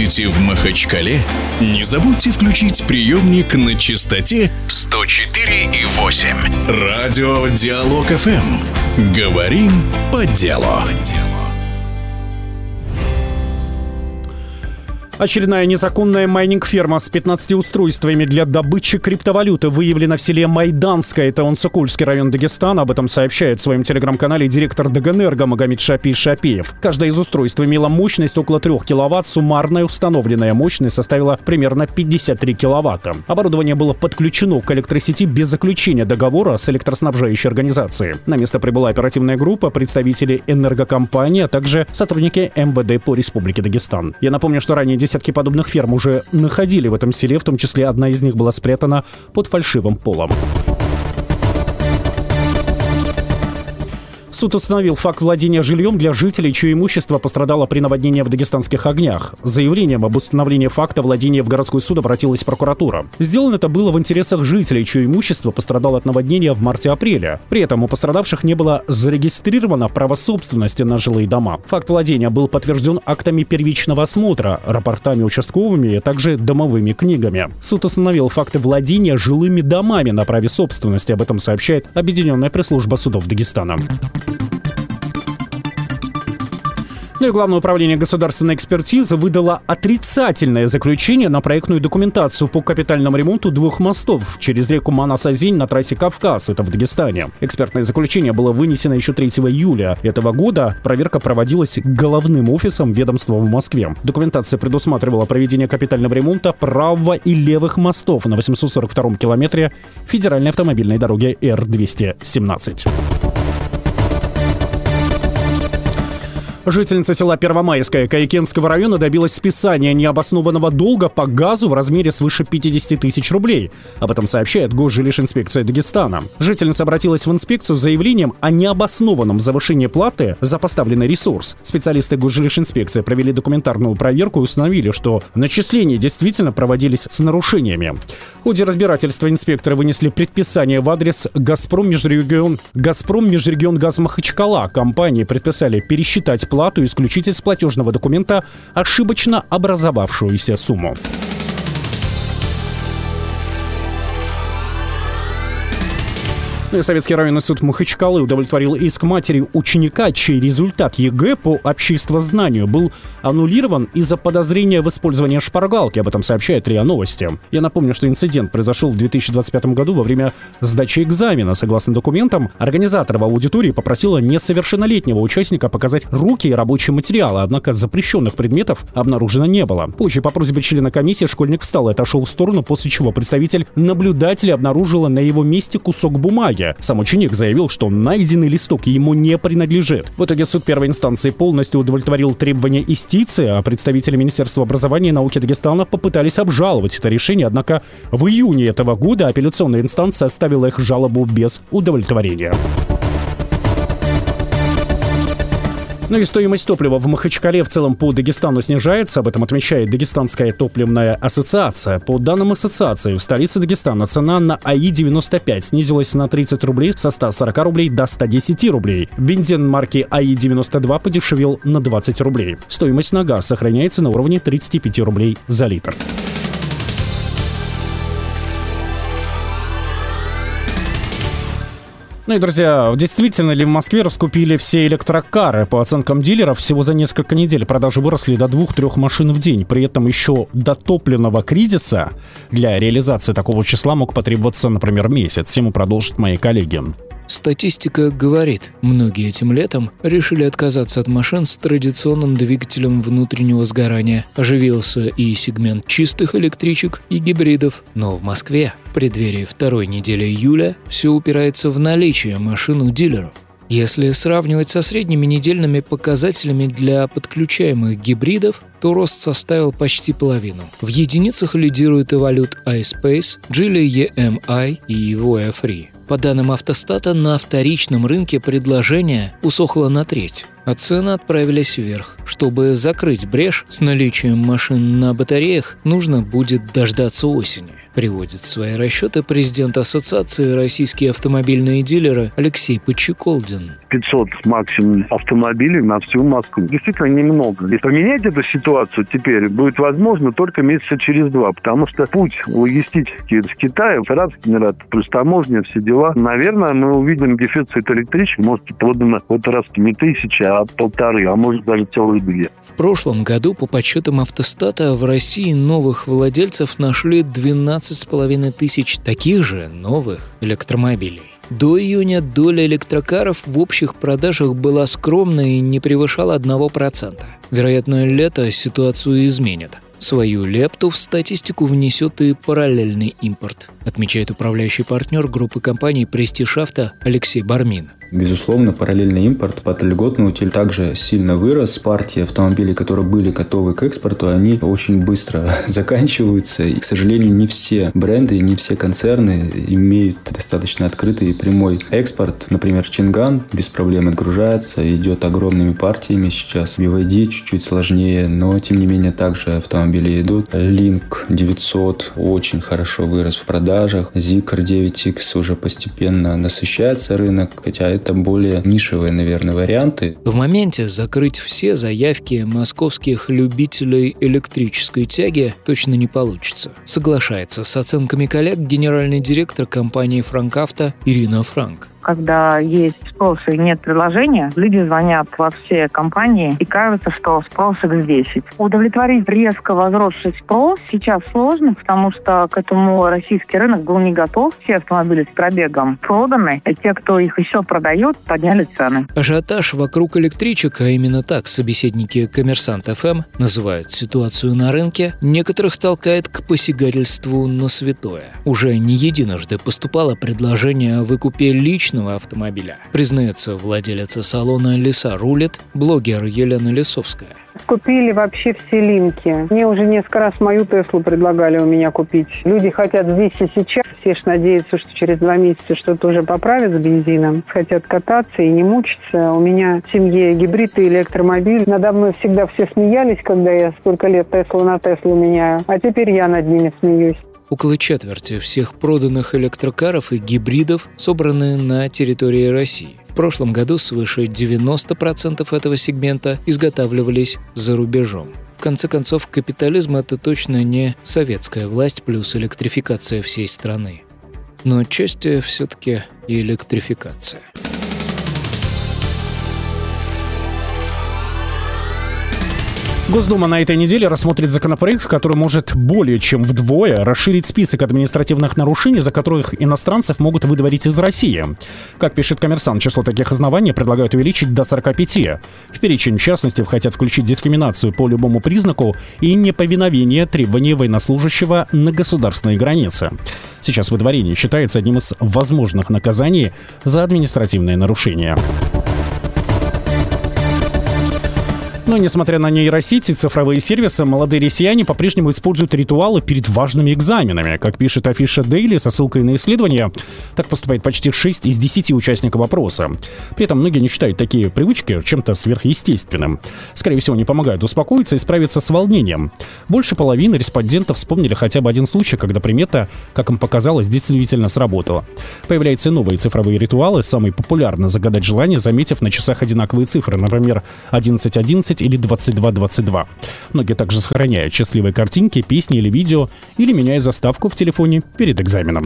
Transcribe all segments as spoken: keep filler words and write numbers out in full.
будете в Махачкале, не забудьте включить приемник на частоте сто четыре и восемь. Радио Диалог эф эм. Говорим по делу. Очередная незаконная майнинг-ферма с пятнадцатью устройствами для добычи криптовалюты выявлена в селе Майданское. Это Онцукульский район Дагестана. Об этом сообщает в своем телеграм-канале директор Дагэнерго Магомед Шапи Шапеев. Каждое из устройств имело мощность около трех киловатт. Суммарная установленная мощность составила примерно пятьдесят три киловатта. Оборудование было подключено к электросети без заключения договора с электроснабжающей организацией. На место прибыла оперативная группа, представители энергокомпании, а также сотрудники эм вэ дэ по Республике Дагестан. Я напомню, что ранее десятки подобных ферм уже находили в этом селе, в том числе одна из них была спрятана под фальшивым полом. Суд установил факт владения жильем для жителей, чье имущество пострадало при наводнении в Дагестанских Огнях. С заявлением об установлении факта владения в городской суд обратилась прокуратура. Сделано это было в интересах жителей, чье имущество пострадало от наводнения в марте-апреле. При этом у пострадавших не было зарегистрировано право собственности на жилые дома. Факт владения был подтвержден актами первичного осмотра, рапортами участковыми, а также домовыми книгами. Суд установил факты владения жилыми домами на праве собственности. Об этом сообщает Объединенная пресс-служба судов Дагестана. Ну и Главное управление государственной экспертизы выдало отрицательное заключение на проектную документацию по капитальному ремонту двух мостов через реку Манас-Азень на трассе Кавказ, это в Дагестане. Экспертное заключение было вынесено еще третьего июля этого года. Проверка проводилась головным офисом ведомства в Москве. Документация предусматривала проведение капитального ремонта правого и левых мостов на восемьсот сорок втором километре федеральной автомобильной дороги Р двести семнадцать. Жительница села Первомайское Каикенского района добилась списания необоснованного долга по газу в размере свыше пятьдесят тысяч рублей. Об этом сообщает Госжилищинспекция Дагестана. Жительница обратилась в инспекцию с заявлением о необоснованном завышении платы за поставленный ресурс. Специалисты Госжилищинспекции провели документарную проверку и установили, что начисления действительно проводились с нарушениями. В ходе разбирательства инспекторы вынесли предписание в адрес «Газпром Межрегион», «Газпром Межрегионгаз Махачкала». Компании предписали пересчитать плату и исключить из платежного документа ошибочно образовавшуюся сумму. Ну и Советский районный суд Махачкалы удовлетворил иск матери ученика, чей результат ЕГЭ по обществознанию был аннулирован из-за подозрения в использовании шпаргалки. Об этом сообщает РИА Новости. Я напомню, что инцидент произошел в две тысячи двадцать пятом году во время сдачи экзамена. Согласно документам, организатор в аудитории попросила несовершеннолетнего участника показать руки и рабочие материалы, однако запрещенных предметов обнаружено не было. Позже по просьбе члена комиссии школьник встал и отошел в сторону, после чего представитель наблюдателя обнаружила на его месте кусок бумаги. Сам ученик заявил, что найденный листок ему не принадлежит. В итоге суд первой инстанции полностью удовлетворил требования истицы, а представители Министерства образования и науки Дагестана попытались обжаловать это решение, однако в июне этого года апелляционная инстанция оставила их жалобу без удовлетворения. Ну и стоимость топлива в Махачкале в целом по Дагестану снижается. Об этом отмечает Дагестанская топливная ассоциация. По данным ассоциации, в столице Дагестана цена на А И девяносто пять снизилась на тридцать рублей со ста сорока рублей до ста десяти рублей. Бензин марки А И девяносто два подешевел на двадцать рублей. Стоимость на газ сохраняется на уровне тридцати пяти рублей за литр. Ну и, друзья, действительно ли в Москве раскупили все электрокары? По оценкам дилеров, всего за несколько недель продажи выросли до двух-трех машин в день. При этом еще до топливного кризиса для реализации такого числа мог потребоваться, например, месяц. Тему продолжат мои коллеги. Статистика говорит, многие этим летом решили отказаться от машин с традиционным двигателем внутреннего сгорания. Оживился и сегмент чистых электричек и гибридов. Но в Москве в преддверии второй недели июля все упирается в наличие машин у дилеров. Если сравнивать со средними недельными показателями для подключаемых гибридов, то рост составил почти половину. В единицах лидируют Evolute iSpace, Geely и эм ай и Voya Free. По данным Автостата, на вторичном рынке предложение усохло на треть, а цены отправились вверх. Чтобы закрыть брешь с наличием машин на батареях, нужно будет дождаться осени, приводит в свои расчеты президент Ассоциации «Российские автомобильные дилеры» Алексей Подчеколдин. пятьсот максимум автомобилей на всю Москву. Действительно немного. И поменять эту ситуацию ситуацию теперь будет возможно только месяца через два, потому что путь логистический с Китая, в Арабские Эмираты, плюс таможня, все дела, наверное, мы увидим дефицит электричек, может быть, продано вот раз не тысячи, а полторы, а может даже целые две. В прошлом году, по подсчетам Автостата, в России новых владельцев нашли двенадцать с половиной тысяч таких же новых электромобилей. До июня доля электрокаров в общих продажах была скромной и не превышала одного процента. Вероятно, лето ситуацию изменит. Свою лепту в статистику внесет и параллельный импорт, отмечает управляющий партнер группы компаний «Престиж Авто» Алексей Бармин. Безусловно, параллельный импорт под льготную утиль также сильно вырос. Партии автомобилей, которые были готовы к экспорту, они очень быстро заканчиваются. И, к сожалению, не все бренды, не все концерны имеют достаточно открытый и прямой экспорт. Например, Чинган без проблем отгружается, идет огромными партиями сейчас. би вай ди чуть-чуть сложнее, но, тем не менее, также автомобили идут. Линк девятьсот очень хорошо вырос в продажах. Зикр девять икс уже постепенно насыщается рынок, хотя это Это более нишевые, наверное, варианты. В моменте закрыть все заявки московских любителей электрической тяги точно не получится. Соглашается с оценками коллег генеральный директор компании «Франкавто» Ирина Франк. Когда есть спрос и нет предложения, люди звонят во все компании, и кажется, что спрос икс десять. Удовлетворить резко возросший спрос сейчас сложно, потому что к этому российский рынок был не готов. Все автомобили с пробегом проданы, и те, кто их еще продает, подняли цены. Ажиотаж вокруг электричек, а именно так собеседники «Коммерсант эф эм» называют ситуацию на рынке, некоторых толкает к посягательству на святое. Уже не единожды поступало предложение о выкупе личного автомобиля, признается владелица салона «Лиса рулит», блогер Елена Лисовская. Купили вообще все линки. Мне уже несколько раз мою Теслу предлагали у меня купить. Люди хотят здесь и сейчас. Все ж надеются, что через два месяца что-то уже поправят с бензином. Хотят кататься и не мучиться. У меня в семье гибрид и электромобиль. Надо мной всегда все смеялись, когда я столько лет Теслу на Теслу меняю. А теперь я над ними смеюсь. Около четверти всех проданных электрокаров и гибридов собраны на территории России. В прошлом году свыше девяносто процентов этого сегмента изготавливались за рубежом. В конце концов, капитализм – это точно не советская власть плюс электрификация всей страны. Но отчасти все-таки и электрификация. Госдума на этой неделе рассмотрит законопроект, который может более чем вдвое расширить список административных нарушений, за которых иностранцев могут выдворить из России. Как пишет «Коммерсант», число таких оснований предлагают увеличить до сорока пяти. В перечень, в частности, хотят включить дискриминацию по любому признаку и неповиновение требований военнослужащего на государственной границе. Сейчас выдворение считается одним из возможных наказаний за административные нарушения. Но, несмотря на нейросети и цифровые сервисы, молодые россияне по-прежнему используют ритуалы перед важными экзаменами. Как пишет Афиша Дейли со ссылкой на исследование, так поступает почти шесть из десяти участников опроса. При этом многие не считают такие привычки чем-то сверхъестественным. Скорее всего, не помогают успокоиться и справиться с волнением. Больше половины респондентов вспомнили хотя бы один случай, когда примета, как им показалось, действительно сработала. Появляются новые цифровые ритуалы. Самый популярный — загадать желание, заметив на часах одинаковые цифры, например, одиннадцать одиннадцать или двадцать два двадцать два. Многие также сохраняют счастливые картинки, песни или видео, или меняют заставку в телефоне перед экзаменом.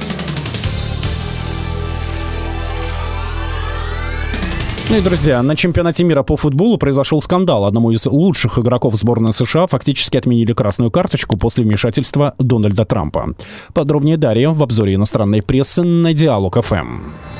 Ну и, друзья, на чемпионате мира по футболу произошел скандал. Одному из лучших игроков сборной США фактически отменили красную карточку после вмешательства Дональда Трампа. Подробнее далее в обзоре иностранной прессы на Диалог эф эм.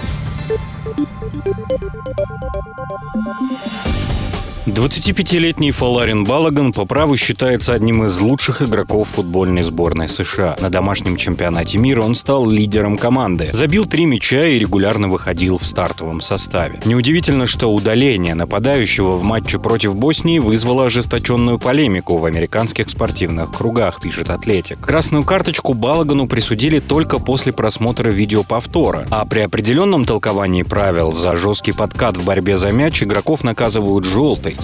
двадцатипятилетний Фоларин Балаган по праву считается одним из лучших игроков футбольной сборной США. На домашнем чемпионате мира он стал лидером команды. Забил три мяча и регулярно выходил в стартовом составе. Неудивительно, что удаление нападающего в матче против Боснии вызвало ожесточенную полемику в американских спортивных кругах, пишет Атлетик. Красную карточку Балагану присудили только после просмотра видеоповтора, а при определенном толковании правил за жесткий подкат в борьбе за мяч игроков наказывают желтой.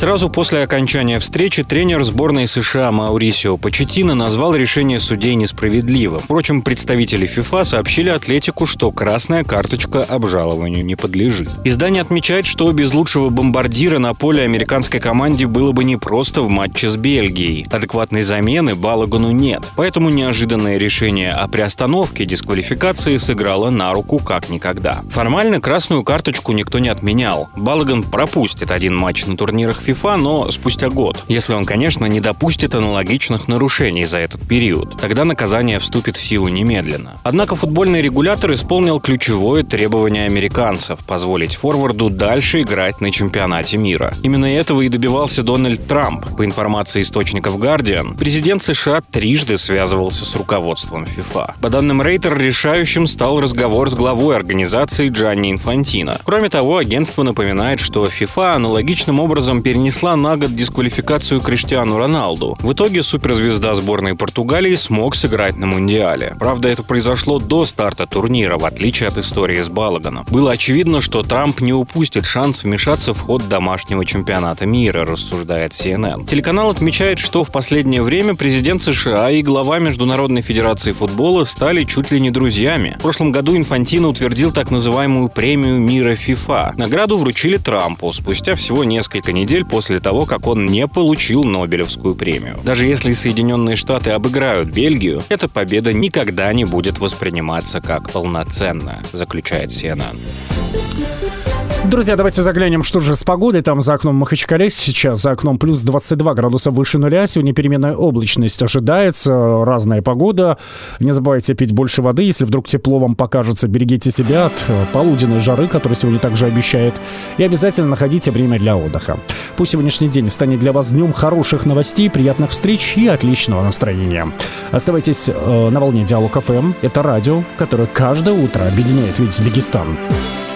Сразу после окончания встречи тренер сборной США Маурисио Почеттино назвал решение судей несправедливым. Впрочем, представители ФИФА сообщили Атлетику, что красная карточка обжалованию не подлежит. Издание отмечает, что без лучшего бомбардира на поле американской команде было бы непросто в матче с Бельгией. Адекватной замены Балагану нет, поэтому неожиданное решение о приостановке дисквалификации сыграло на руку как никогда. Формально красную карточку никто не отменял. Балаган пропустит один матч на турнирах ФИФА, но спустя год, если он, конечно, не допустит аналогичных нарушений за этот период. Тогда наказание вступит в силу немедленно. Однако футбольный регулятор исполнил ключевое требование американцев – позволить форварду дальше играть на чемпионате мира. Именно этого и добивался Дональд Трамп. По информации источников Guardian, президент США трижды связывался с руководством ФИФА. По данным Рейтер, решающим стал разговор с главой организации Джанни Инфантино. Кроме того, агентство напоминает, что ФИФА аналогичным образом перенесла на год дисквалификацию Криштиану Роналду. В итоге суперзвезда сборной Португалии смог сыграть на Мундиале. Правда, это произошло до старта турнира, в отличие от истории с Балаганом. Было очевидно, что Трамп не упустит шанс вмешаться в ход домашнего чемпионата мира, рассуждает си эн эн. Телеканал отмечает, что в последнее время президент США и глава Международной федерации футбола стали чуть ли не друзьями. В прошлом году Инфантино утвердил так называемую премию мира ФИФА. Награду вручили Трампу спустя всего несколько недель после того, как он не получил Нобелевскую премию. Даже если Соединенные Штаты обыграют Бельгию, эта победа никогда не будет восприниматься как полноценная, заключает си эн эн. Друзья, давайте заглянем, что же с погодой. Там за окном Махачкале сейчас, за окном плюс двадцать два градуса выше нуля. Сегодня переменная облачность ожидается, разная погода. Не забывайте пить больше воды. Если вдруг тепло вам покажется, берегите себя от полуденной жары, которая сегодня также обещает. И обязательно находите время для отдыха. Пусть сегодняшний день станет для вас днем хороших новостей, приятных встреч и отличного настроения. Оставайтесь э, на волне Диалог эф эм. Это радио, которое каждое утро объединяет весь Дагестан.